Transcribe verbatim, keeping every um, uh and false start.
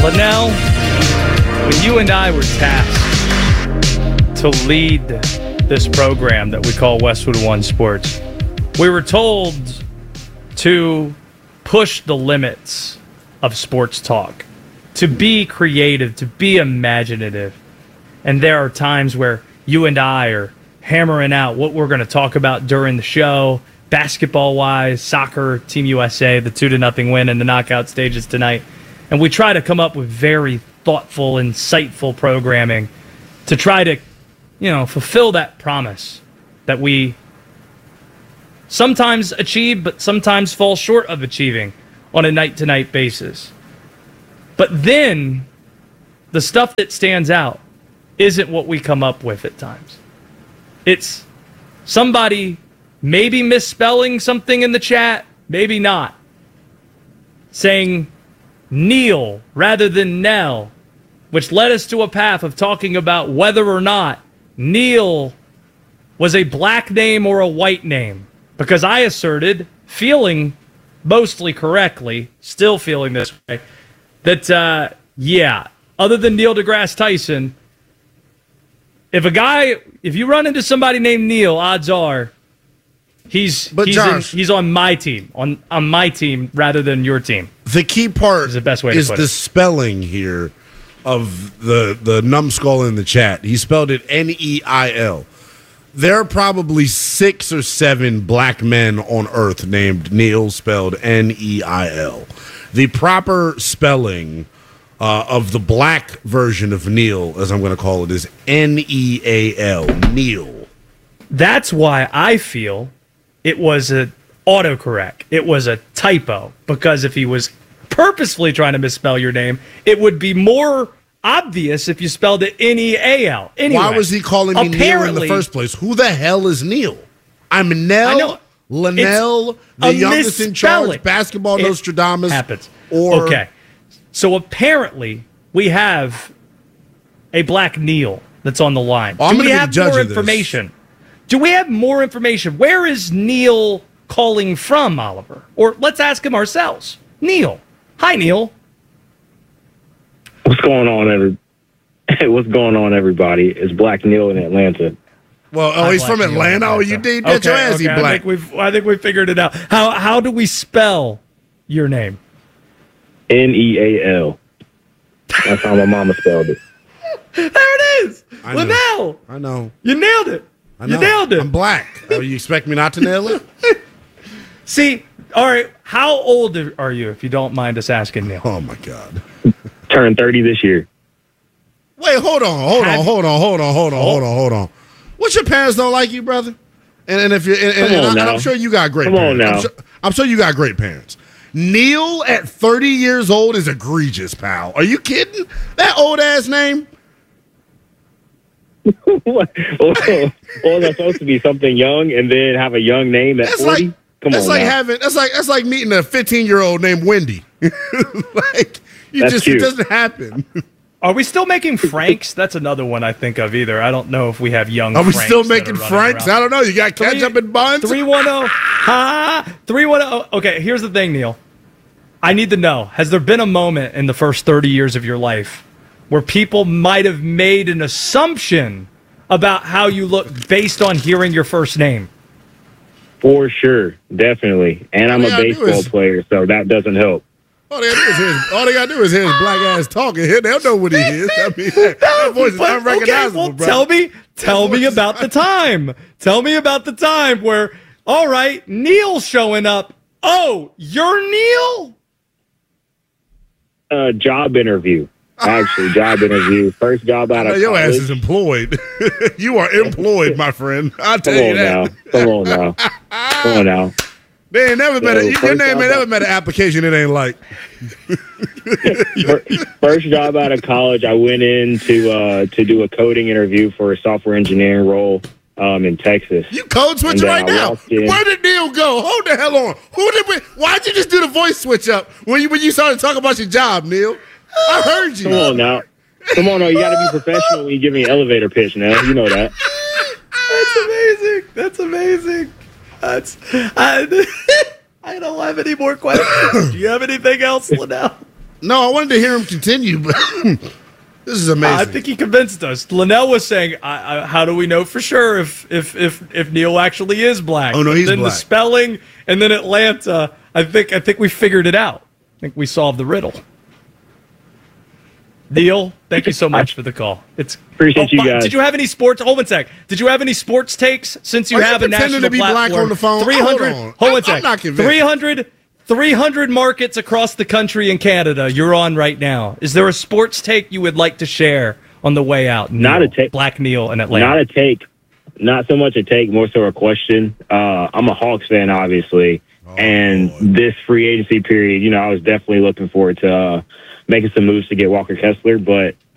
Linnell, when you and I were tasked to lead this program that we call Westwood One Sports, we were told to push the limits of sports talk, to be creative, to be imaginative. And there are times where you and I are hammering out what we're going to talk about during the show, basketball-wise, soccer, Team U S A, the two to nothing win in the knockout stages tonight. And we try to come up with very thoughtful, insightful programming to try to, you know, fulfill that promise that we sometimes achieve, but sometimes fall short of achieving on a night-to-night basis. But then the stuff that stands out isn't what we come up with at times. It's somebody maybe misspelling something in the chat, maybe not, saying Neil rather than Nell, which led us to a path of talking about whether or not Neil was a black name or a white name. Because I asserted, feeling mostly correctly, still feeling this way, that, uh, yeah, other than Neil deGrasse Tyson, if a guy, if you run into somebody named Neil, odds are he's but he's, Josh, in, he's on my team, on on my team rather than your team. The key part is the best way to is put the it. spelling here of the the numbskull in the chat. He spelled it N E I L. There are probably six or seven black men on Earth named Neil, spelled N E I L. The proper spelling uh, of the black version of Neil, as I'm going to call it, is N E A L, Neil. That's why I feel it was an autocorrect. It was a typo, because if he was purposefully trying to misspell your name, it would be more obvious if you spelled it N E A L. Anyway, why was he calling me Neil in the first place? Who the hell is Neil? I'm Nell, Linnell, the youngest in charge, basketball it Nostradamus. Happens. Or, okay, so apparently we have a black Neil that's on the line. Oh, I'm Do we gonna be have the judge more of this. information? Do we have more information? Where is Neil calling from, Oliver? Or let's ask him ourselves. Neil. Hi, Neil. What's going on, every? What's going on, everybody? It's Black Neil in Atlanta. Well, oh, Hi, he's Black from Neil in Atlanta. Oh, you Atlanta. did get your Okay, ass, okay, he I black. think we've I think we figured it out. How how do we spell your name? N E A L. That's how my mama spelled it. There it is. I know. Linnell. I know. You nailed it. I know. You nailed it. I'm black. Oh, you expect me not to nail it? See, all right, how old are you, if you don't mind us asking, Neil? Oh, my God. Turned thirty this year. Wait, hold on, hold Have- on, hold on, hold on, hold on, Oh. hold on, hold on. What, your parents don't like you, brother? And, and if you, and, and, Come on and, I, and now. I'm sure you got great Come on parents. I'm now. sure, I'm sure you got great parents. Neil at thirty years old is egregious, pal. Are you kidding? That old ass name? Or that's supposed to be something young and then have a young name at That's forty? like Come that's on like now. having that's like that's like meeting a fifteen year old named Wendy. Like you That's just cute. it doesn't happen. Are we still making Franks? That's another one I think of either. I don't know if we have young Are we Franks still that making are running Franks? around. I don't know. You got ketchup and buns? three one zero. Ha! three one zero. Okay, here's the thing, Neil. I need to know, has there been a moment in the first thirty years of your life where people might have made an assumption about how you look based on hearing your first name? For sure, definitely. And I'm All a they gotta do baseball is- player, so that doesn't help. All they gotta do is hear his, all they gotta do is hear his black ass talking. Here, they'll know what he is. I mean, that, that voice is But, unrecognizable, okay, well, bro. tell me, tell voice me is about the time. Tell me about the time where, all right, Neil's showing up. Oh, you're Neil? Uh, job interview. Actually, job interview. First job out I know of your ass college. is employed. You are employed, my friend. I'll tell Come you on that. now. Come on now. Come on now. They ain't never met a, So, your first name ain't job never out- met an application it ain't like. Fir- First job out of college, I went in to uh, to do a coding interview for a software engineering role um, in Texas. You code switching And then right I now. walked in. Where did Neil go? Hold the hell on. Who did we? Why'd you just do the voice switch up when you when you started talking about your job, Neil? I heard you. Come on now. Come on now. You got to be professional when you give me an elevator pitch now. You know that. That's amazing. That's amazing. That's I, I don't have any more questions. Do you have anything else, Linnell? No, I wanted to hear him continue, but this is amazing. I think he convinced us. Linnell was saying, I, I, "How do we know for sure if if if if Neil actually is black?" Oh no, he's then black. The spelling, and then Atlanta. I think I think we figured it out. I think we solved the riddle. Neil, thank you so much for the call. It's Appreciate oh, you guys. Did you have any sports? Hold on a sec. Did you have any sports takes since you Are you have a pretending national to be platform? black on the phone? three hundred. Hold on. Hold on a I'm- sec. I'm not convinced. three hundred. three hundred markets across the country and Canada you're on right now. Is there a sports take you would like to share on the way out? Neil, Not a take. Black Neil in Atlanta. Not a take. Not so much a take, more so a question. Uh, I'm a Hawks fan, obviously. Oh, and boy. this free agency period, you know, I was definitely looking forward to uh, making some moves to get Walker Kessler. But